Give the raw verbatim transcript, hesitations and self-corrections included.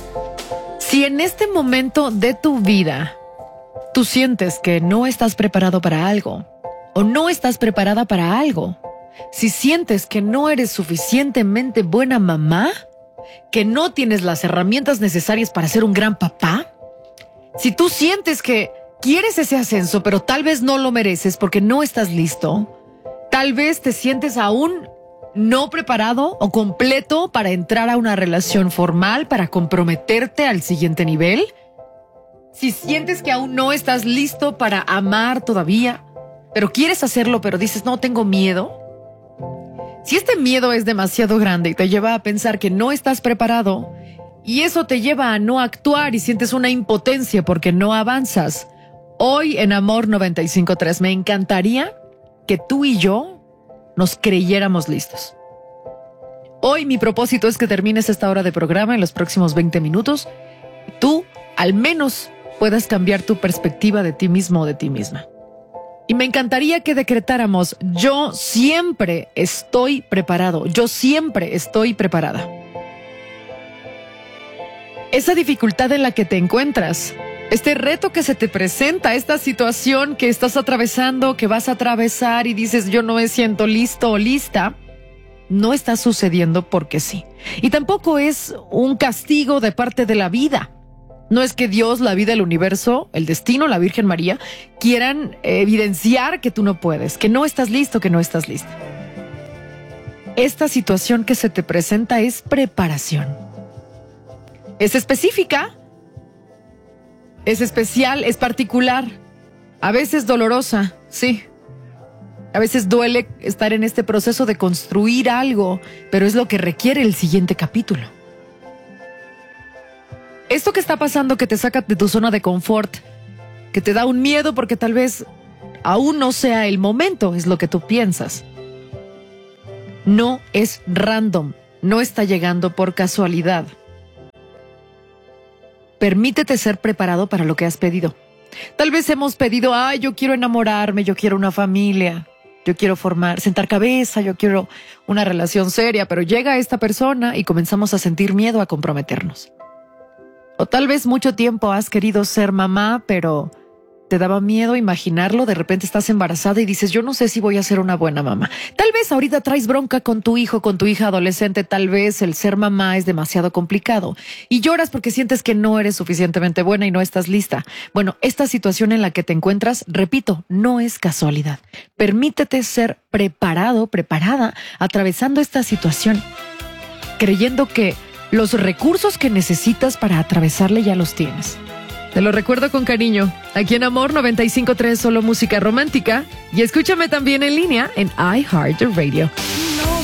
Si en este momento de tu vida tú sientes que no estás preparado para algo o no estás preparada para algo, si sientes que no eres suficientemente buena mamá, que no tienes las herramientas necesarias para ser un gran papá, si tú sientes que quieres ese ascenso pero tal vez no lo mereces porque no estás listo, tal vez te sientes aún no preparado o completo para entrar a una relación formal, para comprometerte al siguiente nivel, si sientes que aún no estás listo para amar todavía, pero quieres hacerlo pero dices no, tengo miedo. Si este miedo es demasiado grande y te lleva a pensar que no estás preparado y eso te lleva a no actuar y sientes una impotencia porque no avanzas, hoy en Amor noventa y cinco punto tres me encantaría que tú y yo nos creyéramos listos. Hoy mi propósito es que termines esta hora de programa en los próximos veinte minutos y tú al menos puedas cambiar tu perspectiva de ti mismo o de ti misma. Y me encantaría que decretáramos, yo siempre estoy preparado, yo siempre estoy preparada. Esa dificultad en la que te encuentras, este reto que se te presenta, esta situación que estás atravesando, que vas a atravesar y dices yo no me siento listo o lista, no está sucediendo porque sí. Y tampoco es un castigo de parte de la vida. No es que Dios, la vida, el universo, el destino, la Virgen María, quieran evidenciar que tú no puedes, que no estás listo, que no estás lista. Esta situación que se te presenta es preparación. Es específica, es especial, es particular, a veces dolorosa, sí. A veces duele estar en este proceso de construir algo, pero es lo que requiere el siguiente capítulo. Esto que está pasando que te saca de tu zona de confort, que te da un miedo porque tal vez aún no sea el momento, es lo que tú piensas. No es random, no está llegando por casualidad. Permítete ser preparado para lo que has pedido. Tal vez hemos pedido, ay, yo quiero enamorarme, yo quiero una familia, yo quiero formar, sentar cabeza, yo quiero una relación seria, pero llega esta persona y comenzamos a sentir miedo a comprometernos. O tal vez mucho tiempo has querido ser mamá, pero te daba miedo imaginarlo. De repente estás embarazada y dices, yo no sé si voy a ser una buena mamá. Tal vez ahorita traes bronca con tu hijo, con tu hija adolescente. Tal vez el ser mamá es demasiado complicado y lloras porque sientes que no eres suficientemente buena y no estás lista. Bueno, esta situación en la que te encuentras, repito, no es casualidad. Permítete ser preparado, preparada, atravesando esta situación, creyendo que los recursos que necesitas para atravesarle ya los tienes. Te lo recuerdo con cariño, aquí en Amor noventa y cinco punto tres, solo música romántica, y escúchame también en línea en iHeartRadio.